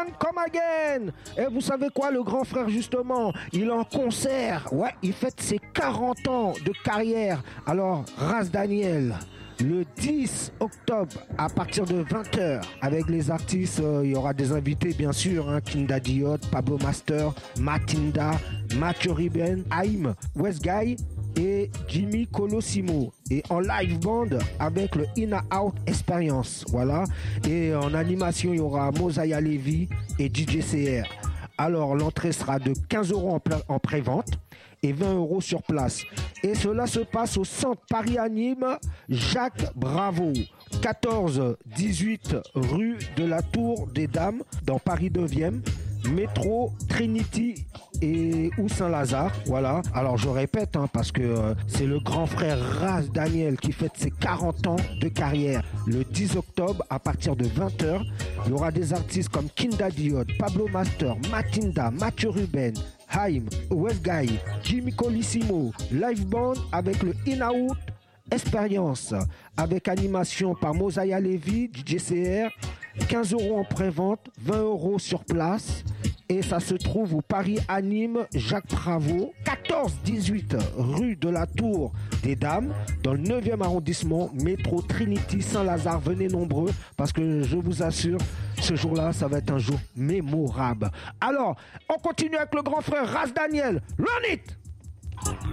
come again. Et vous savez quoi, le grand frère, justement, il est en concert. Ouais, il fête ses 40 ans de carrière. Alors, Ras Daniel, le 10 octobre à partir de 20h avec les artistes, il y aura des invités bien sûr, Kinda Diod, Pablo Master, Matinda, Mathieu Riben, Haim, West Guy et Jimmy Colosimo, et en live band avec le In Out Experience, voilà, et en animation il y aura Mosiah Levy et DJ CR. Alors l'entrée sera de 15 € en pré-vente et 20 € sur place. Et cela se passe au centre Paris-Anime Jacques Bravo, 14-18 rue de la Tour des Dames, dans Paris 9e, métro Trinity et ou Saint-Lazare, voilà. Alors je répète, parce que c'est le grand frère Ras Daniel qui fête ses 40 ans de carrière. Le 10 octobre à partir de 20h, il y aura des artistes comme Kinda Diod, Pablo Master, Matinda, Mathieu Ruben, Haim, West Guy, Jimmy Colissimo, live band avec le In-Out Experience, avec animation par Mosiah Levy, DJ CR, 15 € en pré-vente, 20 € sur place. Et ça se trouve au Paris Anime Jacques Bravo, 14-18 rue de la Tour des Dames, dans le 9e arrondissement, métro Trinity Saint-Lazare. Venez nombreux parce que je vous assure, ce jour-là, ça va être un jour mémorable. Alors, on continue avec le grand frère Ras Daniel. Run it!